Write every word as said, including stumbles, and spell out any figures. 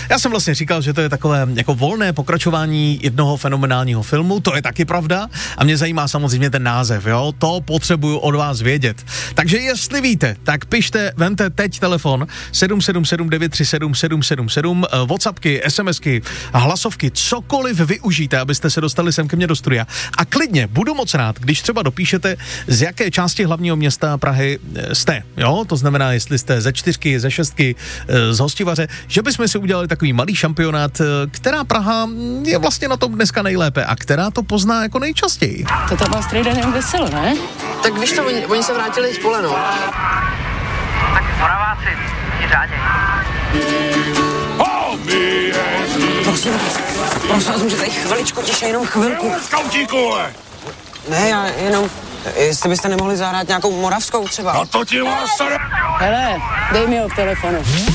Já jsem vlastně říkal, že to je takové jako volné pokračování jednoho fenomenálního filmu, to je taky pravda a mě zajímá samozřejmě ten název, jo, to potřebuju od vás vědět. Takže jestli víte, tak pište, vemte teď telefon sedm sedm sedm devět tři sedm sedm sedm sedm, WhatsAppky, SMSky, hlasovky, cokoliv využijte, abyste se dostali sem ke mně do studia. A klidně, budu moc rád, když třeba dopíšete, z jaké části hlavního města Prahy jste, jo, to znamená, jestli jste ze čtyřky, ze šestky, z Hostivaře, že bychom si udělali takový malý šampionát, která Praha je vlastně na tom dneska nejlépe a která to pozná jako nejčastěji. To ta vás trejde nevím veselo, ne? Tak víš to, oni, oni se vrátili z pole, no. Tak Moraváci, ti řáděj. Prosím, prosím vás, můžete chviličku tiše, jenom chvilku. Skautíku, Ne, já jenom, jestli byste nemohli zahrát nějakou moravskou třeba. A to ti vás... Hele, dej mi ho k telefonu.